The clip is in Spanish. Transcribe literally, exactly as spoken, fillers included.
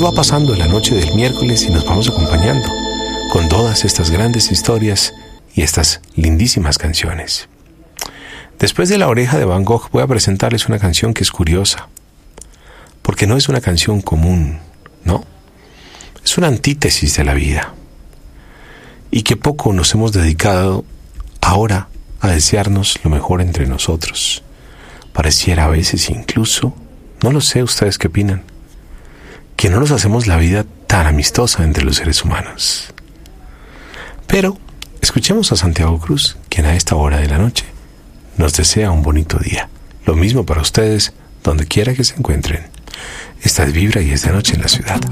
va pasando la noche del miércoles y nos vamos acompañando con todas estas grandes historias y estas lindísimas canciones. Después de La Oreja de Van Gogh voy a presentarles una canción que es curiosa, porque no es una canción común, ¿no? Es una antítesis de la vida, y que poco nos hemos dedicado ahora a desearnos lo mejor entre nosotros. Pareciera a veces incluso, no lo sé, ¿ustedes qué opinan?, que no nos hacemos la vida tan amistosa entre los seres humanos. Pero escuchemos a Santiago Cruz, quien a esta hora de la noche nos desea un bonito día. Lo mismo para ustedes, donde quiera que se encuentren. Esta es Vibra y es de noche en la ciudad.